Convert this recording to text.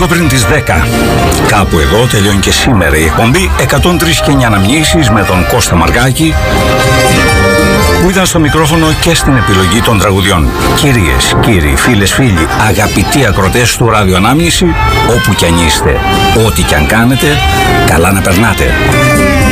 Λίγο πριν τις 10. Κάπου εδώ τελειώνει και σήμερα η εκπομπή 103 και 9 αναμνήσεις με τον Κώστα Μαργάκη, που ήταν στο μικρόφωνο και στην επιλογή των τραγουδιών. Κυρίες, κύριοι, φίλες, φίλοι, αγαπητοί ακροτές του Ραδιοανάμνηση, όπου κι αν είστε, ό,τι κι αν κάνετε, καλά να περνάτε.